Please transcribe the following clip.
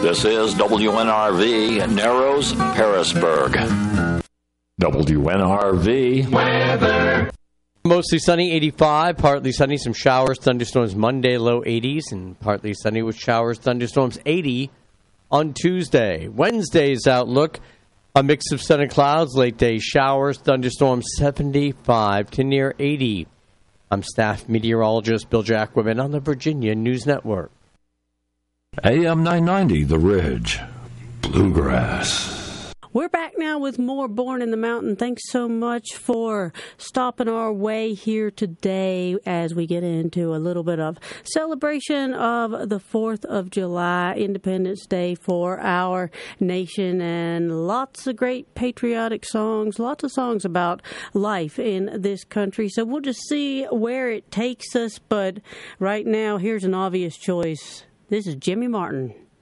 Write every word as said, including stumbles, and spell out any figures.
This is W N R V, Narrows, Harrisburg. W N R V weather. Mostly sunny, eighty-five, partly sunny, some showers, thunderstorms Monday, low eighties, and partly sunny with showers, thunderstorms, eighty on Tuesday. Wednesday's outlook, a mix of sun and clouds, late day showers, thunderstorms, seventy-five to near eighty. I'm staff meteorologist Bill Jacquemin on the Virginia News Network. A M nine ninety, The Ridge, Bluegrass. We're back now with more Born in the Mountain. Thanks so much for stopping our way here today as we get into a little bit of celebration of the fourth of July, Independence Day for our nation, and lots of great patriotic songs, lots of songs about life in this country. So we'll just see where it takes us, but right now, here's an obvious choice. This is Jimmy Martin.